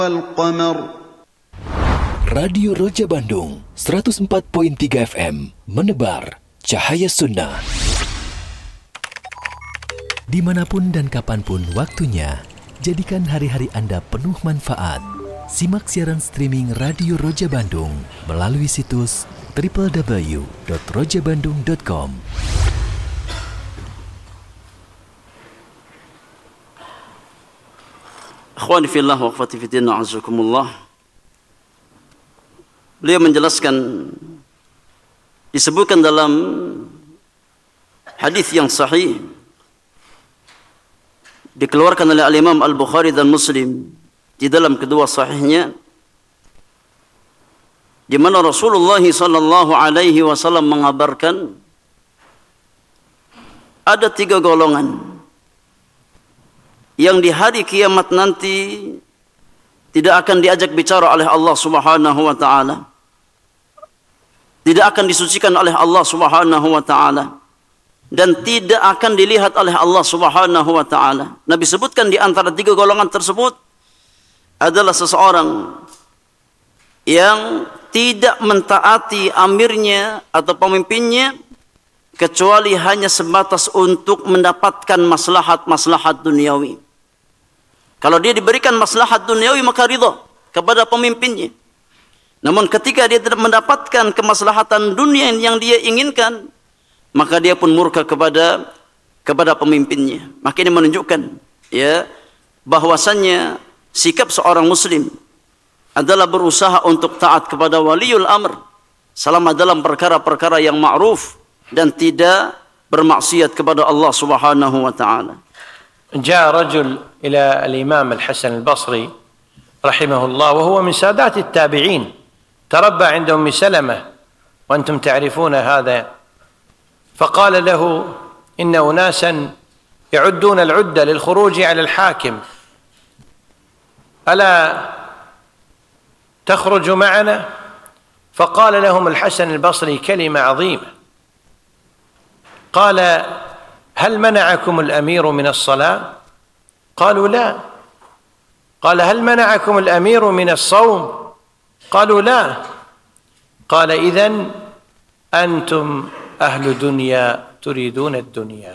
والقمر. Radio Roja Bandung 104.3 FM menebar cahaya sunnah. Dimanapun dan kapanpun waktunya, jadikan hari-hari Anda penuh manfaat. Simak siaran streaming Radio Roja Bandung melalui situs www.rojabandung.com. Akhwani fillah wa akhwati fiddin, a'azakumullah. Beliau menjelaskan, disebutkan dalam hadis yang sahih dikeluarkan oleh al-Imam Al-Bukhari dan Muslim di dalam kedua sahihnya, di mana Rasulullah sallallahu alaihi wasallam mengabarkan ada 3 golongan yang di hari kiamat nanti tidak akan diajak bicara oleh Allah Subhanahu wa taala, tidak akan disucikan oleh Allah Subhanahu wa taala, dan tidak akan dilihat oleh Allah Subhanahu wa taala. Nabi sebutkan di antara 3 golongan tersebut adalah seseorang yang tidak mentaati amirnya atau pemimpinnya kecuali hanya sebatas untuk mendapatkan maslahat-maslahat duniawi. Kalau dia diberikan maslahat duniawi maka ridha kepada pemimpinnya. Namun ketika dia tidak mendapatkan kemaslahatan dunia yang dia inginkan, maka dia pun murka kepada pemimpinnya. Maka ini menunjukkan ya bahwasannya sikap seorang muslim adalah berusaha untuk taat kepada waliul amr selama dalam perkara-perkara yang ma'ruf dan tidak bermaksiat kepada Allah Subhanahu wa taala. جاء رجل إلى الإمام الحسن البصري رحمه الله وهو من سادات التابعين، تربى عند أم سلمة وأنتم تعرفون هذا، فقال له إن أناسا يعدون العدة للخروج على الحاكم، ألا تخرج معنا؟ فقال لهم الحسن البصري كلمة عظيمة، قال: هل منعكم الأمير من الصلاة؟ قالوا لا. قال: هل منعكم الأمير من الصوم؟ قالوا لا. قال: إذن أنتم أهل دنيا تريدون الدنيا.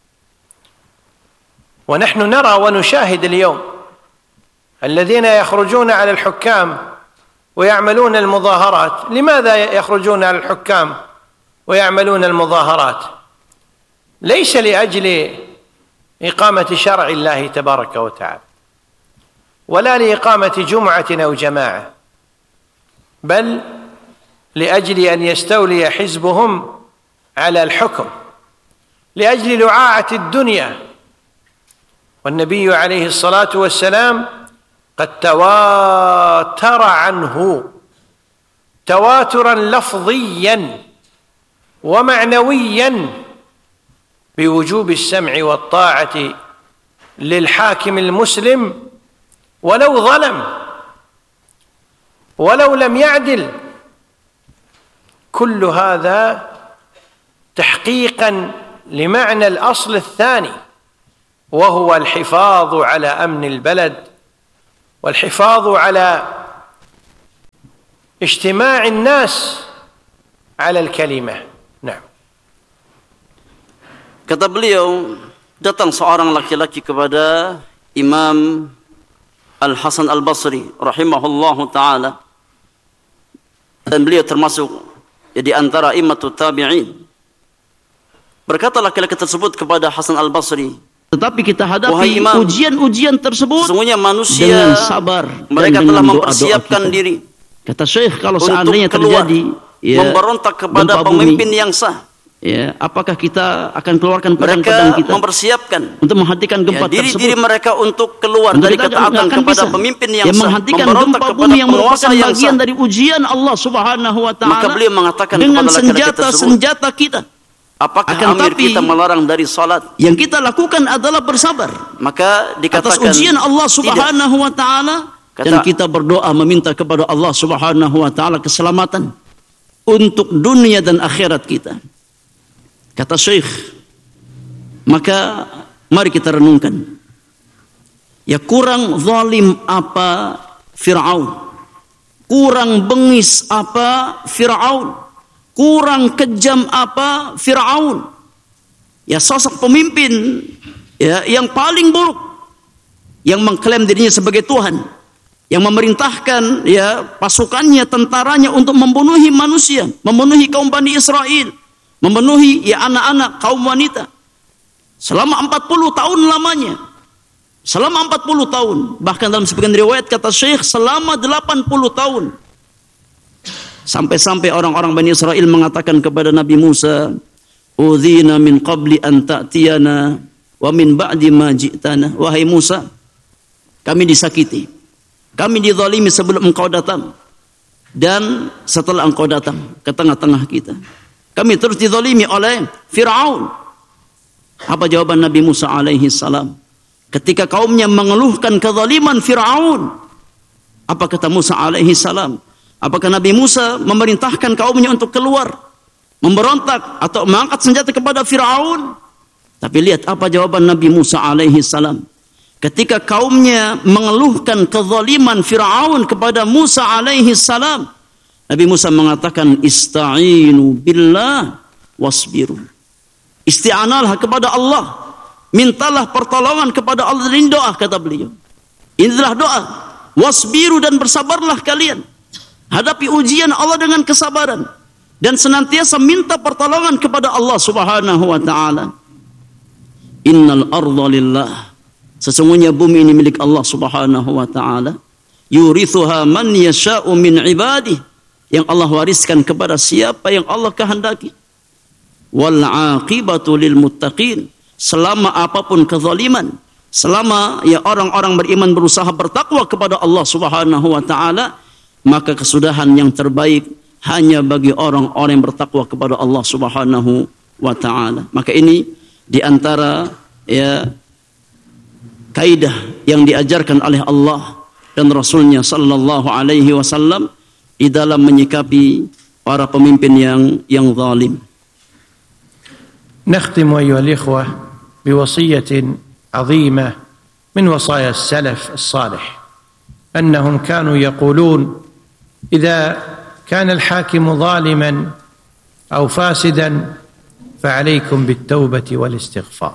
ونحن نرى ونشاهد اليوم الذين يخرجون على الحكام ويعملون المظاهرات. لماذا يخرجون على الحكام ويعملون المظاهرات؟ ليس لأجل إقامة شرع الله تبارك وتعالى ولا لإقامة جمعة أو جماعة، بل لأجل أن يستولي حزبهم على الحكم، لأجل لعاعة الدنيا. والنبي عليه الصلاة والسلام قد تواتر عنه تواترا لفظيا ومعنويا بوجوب السمع والطاعة للحاكم المسلم ولو ظلم ولو لم يعدل. كل هذا تحقيقا لمعنى الأصل الثاني، وهو الحفاظ على أمن البلد والحفاظ على اجتماع الناس على الكلمة. نعم. Kata beliau, datang seorang laki-laki kepada Imam Al-Hasan Al-Basri rahimahullahu ta'ala, dan beliau termasuk di antara immatut tabi'in. Berkata laki-laki tersebut kepada Hasan Al-Basri, tetapi kita hadapi ujian-ujian tersebut sesungguhnya manusia dengan sabar, mereka dan telah dengan mempersiapkan doa-doa diri. Kata Syekh, kalau untuk seandainya keluar, terjadi memberontak kepada gempa pemimpin bumi, yang sah, apakah kita akan keluarkan pedang-pedang mereka kita mempersiapkan untuk menghentikan gempa diri tersebut? mereka untuk keluar Dan dari kita ketaatan akan kepada bisa pemimpin yang sah, menghentikan memberontak gempa kepada bumi yang penguasa merupakan yang bagian sah. dari ujian Allah Subhanahu wa taala. Maka beliau mengatakan dengan kepada laki-laki tersebut, senjata kita. apakah Akan amir tapi, kita melarang dari salat? Yang kita lakukan adalah bersabar Maka dikatakan atas ujian Allah Subhanahu wa taala, dan kita berdoa meminta kepada Allah Subhanahu wa taala keselamatan untuk dunia dan akhirat kita. Kata Syekh, maka mari kita renungkan, ya kurang zalim apa Fir'aun. Kurang bengis apa Fir'aun. Kurang kejam apa Fir'aun. Ya, sosok pemimpin ya yang paling buruk, yang mengklaim dirinya sebagai Tuhan, yang memerintahkan ya pasukannya, tentaranya untuk membunuhi manusia, membunuhi kaum Bani Israel, membunuhi ya anak-anak, kaum wanita. Selama 40 tahun lamanya. Selama 40 tahun. Bahkan dalam sebagian riwayat kata Syekh selama 80 tahun. Sampai-sampai orang-orang Bani Israel mengatakan kepada Nabi Musa, "Udzina min qabli an ta'tiyana wa min ba'di ma ji'tana." Wahai Musa, kami disakiti. Kami dizalimi sebelum engkau datang dan setelah engkau datang ke tengah-tengah kita. Kami terus dizalimi oleh Fir'aun. Apa jawaban Nabi Musa alaihi salam ketika kaumnya mengeluhkan kezaliman Fir'aun? Apa kata Musa alaihi salam? Apakah Nabi Musa memerintahkan kaumnya untuk keluar, memberontak atau mengangkat senjata kepada Fir'aun? Tapi lihat apa jawaban Nabi Musa alaihi salam. Ketika kaumnya mengeluhkan kezaliman Fir'aun kepada Musa alaihi salam, Nabi Musa mengatakan, "Ista'inu billah wasbiru." Isti'analah kepada Allah, mintalah pertolongan kepada Allah dan doa, kata beliau. Inilah doa. Wasbiru, dan bersabarlah kalian. Hadapi ujian Allah dengan kesabaran dan senantiasa minta pertolongan kepada Allah Subhanahu wa taala. Innal arda lillah. Sesungguhnya bumi ini milik Allah Subhanahu wa taala. Yurithuha man yasha'u min ibadihi. Yang Allah wariskan kepada siapa yang Allah kehendaki. Wal aqibatu lil muttaqin. Selama apapun kezaliman, selama ya orang-orang beriman berusaha bertakwa kepada Allah Subhanahu wa taala, maka kesudahan yang terbaik hanya bagi orang-orang yang bertakwa kepada Allah Subhanahu wa taala. Maka ini di antara ya kaidah yang diajarkan oleh Allah dan Rasulnya sallallahu alaihi wasallam di dalam menyikapi para pemimpin yang zalim. نختم أيها الإخوة بوصية عظيمة من وصايا السلف الصالح أنهم كانوا يقولون إذا كان الحاكم ظالما أو فاسدا فعليكم بالتوبة والاستغفار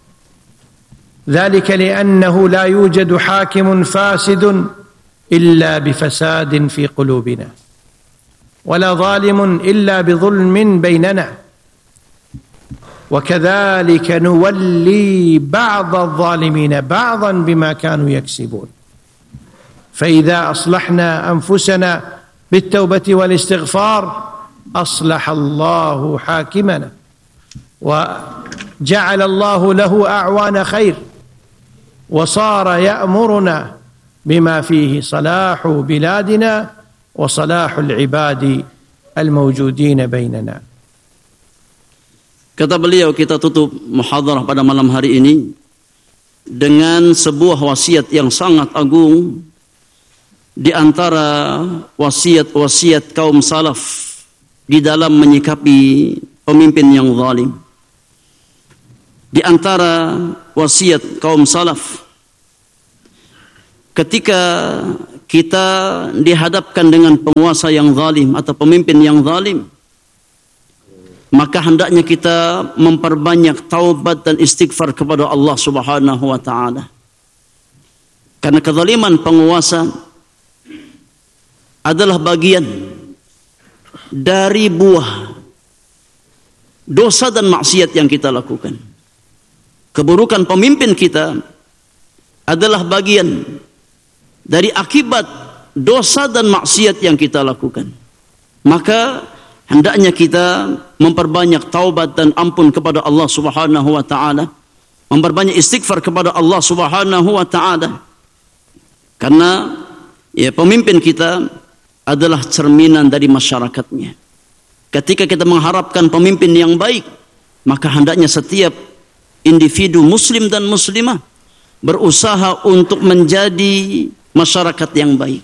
ذلك لأنه لا يوجد حاكم فاسد إلا بفساد في قلوبنا ولا ظالم إلا بظلم بيننا وكذلك نولي بعض الظالمين بعضا بما كانوا يكسبون فإذا أصلحنا أنفسنا بالتوبة والاستغفار أصلح الله حاكمنا وجعل الله له أعوان خير وصار يأمرنا بما فيه صلاح بلادنا وصلاح العباد الموجودين بيننا. Kata beliau, kita tutup muhadarah pada malam hari ini dengan sebuah wasiat yang sangat agung di antara wasiat-wasiat kaum salaf di dalam menyikapi pemimpin yang zalim. Di antara wasiat kaum salaf ketika kita dihadapkan dengan penguasa yang zalim atau pemimpin yang zalim, maka hendaknya kita memperbanyak taubat dan istighfar kepada Allah Subhanahu wa taala. Karena kezaliman penguasa adalah bagian dari buah dosa dan maksiat yang kita lakukan. Keburukan pemimpin kita adalah bagian dari akibat dosa dan maksiat yang kita lakukan. Maka hendaknya kita memperbanyak taubat dan ampun kepada Allah Subhanahu wa taala, memperbanyak istighfar kepada Allah Subhanahu wa taala. Karena ya pemimpin kita adalah cerminan dari masyarakatnya. Ketika kita mengharapkan pemimpin yang baik, maka hendaknya setiap individu muslim dan muslimah berusaha untuk menjadi masyarakat yang baik.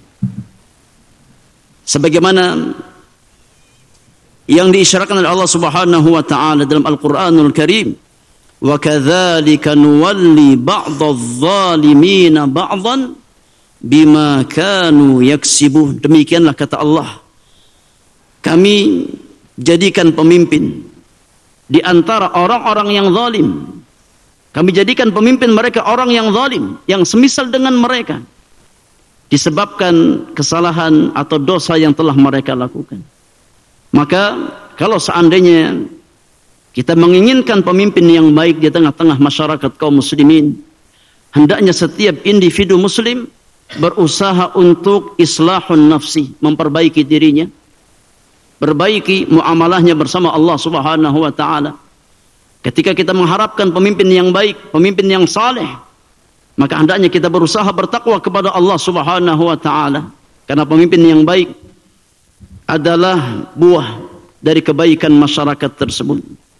Sebagaimana yang diisyaratkan oleh Allah Subhanahu wa taala dalam Al-Qur'anul Karim, wa kadzalika nuwalli ba'dadh-dhalimin ba'dhan bima kanu yaksibun. Demikianlah kata Allah, kami jadikan pemimpin di antara orang-orang yang zalim. Kami jadikan pemimpin mereka orang yang zalim, yang semisal dengan mereka, disebabkan kesalahan atau dosa yang telah mereka lakukan. Maka kalau seandainya kita menginginkan pemimpin yang baik di tengah-tengah masyarakat kaum muslimin, hendaknya setiap individu muslim berusaha untuk islahun nafsi, memperbaiki dirinya, perbaiki muamalahnya bersama Allah Subhanahu wa taala. Ketika kita mengharapkan pemimpin yang baik, pemimpin yang saleh, maka hendaknya kita berusaha bertakwa kepada Allah Subhanahu wa taala, karena pemimpin yang baik adalah buah dari kebaikan masyarakat tersebut.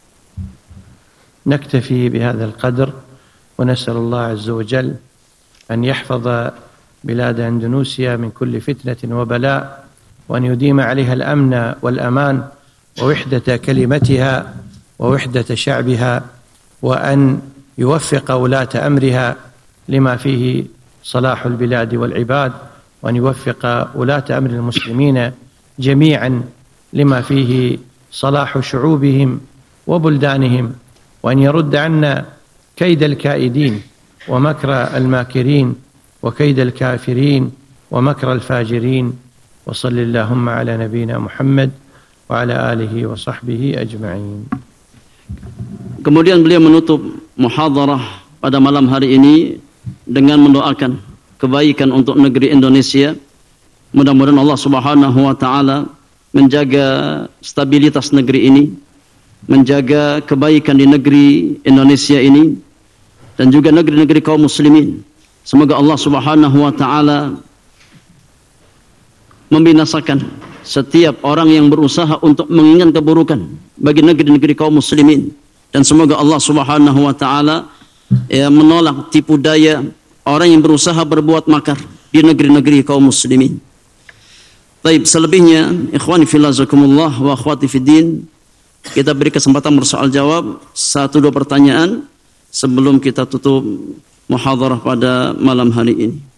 نكتفي بهذا القدر ونسأل الله عز وجل أن يحفظ بلاد أندونيسيا من كل فتنة وبلاء، وأن يديم عليها الأمن والأمان ووحدة كلمتها ووحدة شعبها، وأن يوفق ولاة أمرها لما فيه صلاح البلاد والعباد، وأن يوفق ولاة أمر المسلمين جميعا لما فيه صلاح شعوبهم وبلدانهم، وأن يرد عنا كيد الكائدين ومكر الماكرين وكيد الكافرين ومكر الفاجرين، وصل اللهم على نبينا محمد وعلى آله وصحبه أجمعين. Kemudian beliau menutup muhadharah pada malam hari ini dengan mendoakan kebaikan untuk negeri Indonesia. Mudah-mudahan Allah Subhanahu wa taala menjaga stabilitas negeri ini, menjaga kebaikan di negeri Indonesia ini, dan juga negeri-negeri kaum muslimin. Semoga Allah Subhanahu wa taala membinasakan setiap orang yang berusaha untuk menginginkan keburukan bagi negeri-negeri kaum muslimin, dan semoga Allah Subhanahu wa taala menolak tipu daya orang yang berusaha berbuat makar di negeri-negeri kaum muslimin. Baik, selebihnya ikhwani fillah jazakumullah wa akhwati fiddin, kita beri kesempatan bersoal jawab 1-2 pertanyaan sebelum kita tutup muhadharah pada malam hari ini.